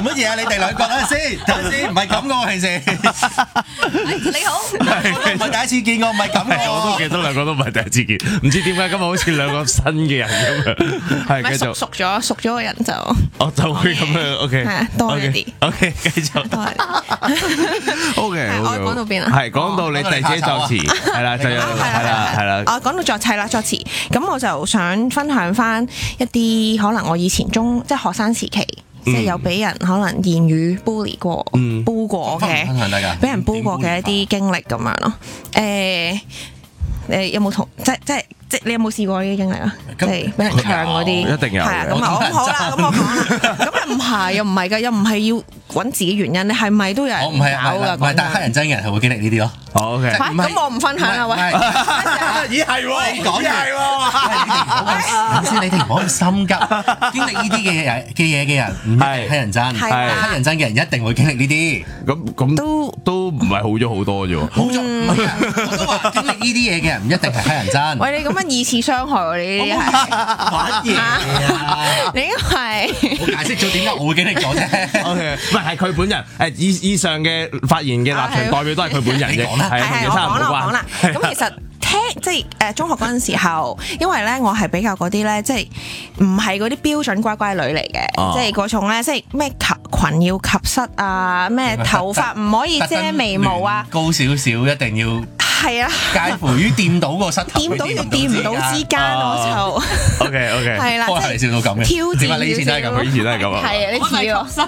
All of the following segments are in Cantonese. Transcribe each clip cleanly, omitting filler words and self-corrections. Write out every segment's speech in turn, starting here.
乜嘢啊？你哋兩個等陣先，唔係咁嘅喎，平時。 你好， 唔係第一次見我，唔係咁嘅。 我都記得兩個都唔係第一次見，唔知點解今日好似兩個新嘅人咁樣。係繼續熟咗個人就我就會咁樣。OK， 係啊，多一啲。 OK，繼續。 多一啲。 OK， 我講到邊啊？ 係講到你自己作詞，係啦，就有係啦。 我講到作詞，咁我就想分享翻一啲可能我以前即係學生時期，即係有俾人可能言語 bully 過、煲過嘅，俾人煲過嘅一啲經歷咁樣咯。你有冇即係你有冇試過呢啲經歷啊？即係俾人唱嗰啲， 一定有。 係啊，咁好啦，咁我講啦。咁又唔係㗎，又唔係要揾自己原因，你係咪都有人搞㗎？ 唔係，但係黑人憎嘅人係會經歷呢啲咯。 OK， 咁我唔分享啦，喂。 咦係喎， 你講嘢喎。先，你哋唔好咁心急。經歷呢啲嘅嘢嘅人，唔係黑人憎，黑人憎嘅人一定會經歷呢啲。 咁都唔係好咗好多啫喎。 好咗，唔係啊！我都話經歷呢啲嘢嘅人唔一定係黑人憎。 喂，你咁樣二次傷害喎，你呢啲係玩嘢啊！ 你應該係我解釋咗點解我會經歷咗啫。 OK，唔係佢本人以上嘅發言嘅立場代表都係佢本人嘅。係我講啦。咁其實即係中學嗰陣時候，因為咧我係比較嗰啲咧，即係唔係嗰啲標準乖乖女嚟嘅，即係嗰種咧，即係咩裙要及膝啊，咩頭髮唔可以遮眉毛啊， 高少少一定要係啊， 介乎於掂到個膝頭， 掂到與掂唔到之間，我就 OK 係啦， 即係笑到咁嘅。 挑戰你以前都係咁，佢以前都係咁啊。 係啊，你似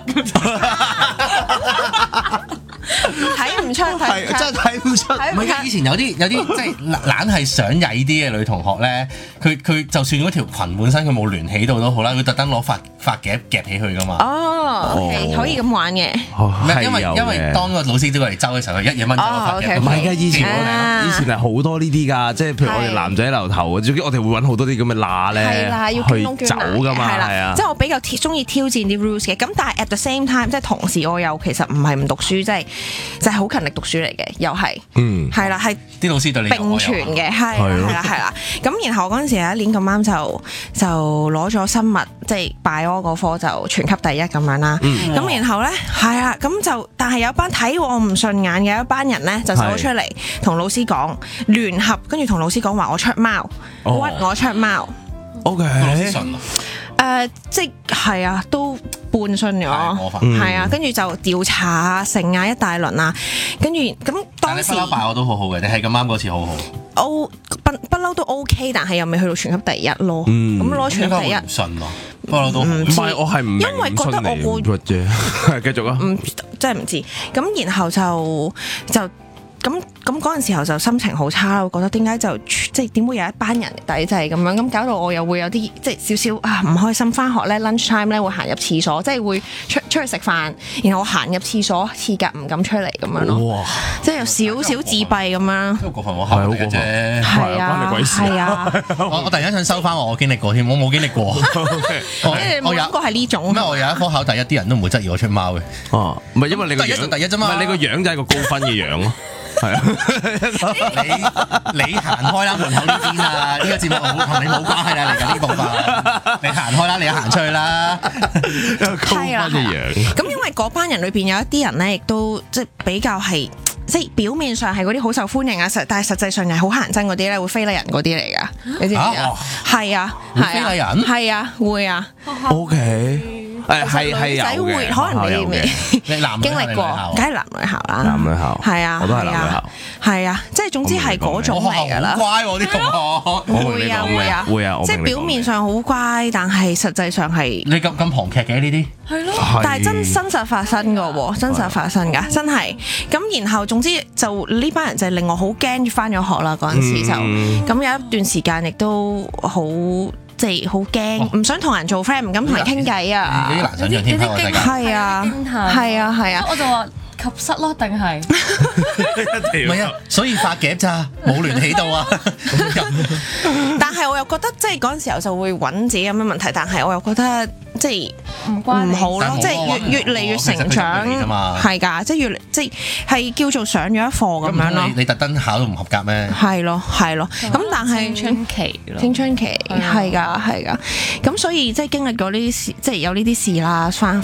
睇唔出， 真係睇唔出。 唔係以前有啲即係懶係想曳啲嘅女同學咧，佢就算嗰條裙本身佢冇聯起到都好啦，佢特登攞髮夾起佢噶嘛。 可以咁玩嘅。 因為當個老師都過嚟揪嘅時候，佢一嘢掹走個髮夾。 唔係㗎，以前係好多呢啲㗎，即係譬如我哋男仔留頭，總之我哋會揾好多啲咁嘅罅咧，去走㗎嘛。係啊， 即係我比較中意挑戰啲 rules 嘅。咁但係 at the same time，即係同時我又其實唔係唔讀書，即係就係好勤力讀書嚟嘅，又係，係啦，係啲老師對你並存嘅，係啦。咁然後嗰陣時有一年咁啱就攞咗生物，即係 bio 嗰科就全級第一咁樣啦。咁然後咧係啊，咁就但係有一班睇我唔順眼嘅一班人咧，就走咗出嚟同老師講聯合，跟住同老師講話我出貓，屈我出貓。 OK， 老師信即係啊，都半信咗，係啊，跟住就調查啊、成啊一大輪啊，跟住咁當時不嬲我都好好嘅，你係咁啱嗰次好好。 不嬲都 OK， 但係又未去到全級第一咯。咁攞全級第一， 唔信喎，不嬲都唔係我係唔因為覺得我個啫，係繼續啊， 真係唔知。咁然後就。咁嗰陣時候就心情好差，我覺得點解即係點會有一班人抵制咁樣，咁搞到我又會有啲即係少少唔開心。翻學咧 lunch time 咧會行入廁所，即係會出去食飯，然後我行入廁所廁格唔敢出嚟咁樣咯。哇！即係有少少自閉咁樣。 都過分我係嘅啫， 係啊，係啊。 我突然間想收翻我經歷過添，我冇經歷過。 我諗過係呢種。 咩？我有一科考第一，啲人都唔會質疑我出貓嘅。 哦，唔係因為你個樣第一啫嘛， 唔係你個樣就係個高分嘅樣咯。係啊，你行開啦，門口呢邊啊，呢個節目同你冇關係啦，嚟緊呢部分，你行開啦，你行出去啦，高分嘅樣。 咁因為嗰班人裏邊有一啲人咧，亦都即係比較係即係表面上係嗰啲好受歡迎啊，但係實際上係好乞人憎嗰啲咧，會非禮人嗰啲嚟噶，你知唔知啊？係啊， 會非禮人？ 係啊，會啊。 OK。係女仔會可能你未經歷過，梗係男女校啦。 男女校係啊， 我都係男女校。 係啊，即係總之係嗰種嚟㗎啦。 乖喎啲同學， 會啊， 即係表面上好乖，但係實際上係你咁韓劇嘅呢啲係咯，但係真實發生㗎喎，真實發生㗎，真係。咁然後總之就呢班人就令我好驚翻咗學啦嗰陣時就，咁有一段時間亦都好。即係好驚，唔想同人做 friend，唔敢同人傾偈啊！ 呢啲難想像天黑世界。 係啊，係啊， 我就話及膝咯，定係唔係啊？所以發夾咋，冇聯起到啊！ 但係我又覺得即係嗰陣時候就會揾自己有咩問題，但係我又覺得即係唔好咯，即係越嚟越成長，係㗎，即係即係叫做上咗一課咁樣咯。 你特登考到唔合格咩？ 係咯，咁但係青春期咯， 青春期係㗎，咁所以即係經歷過呢啲事，即係有呢啲事啦，翻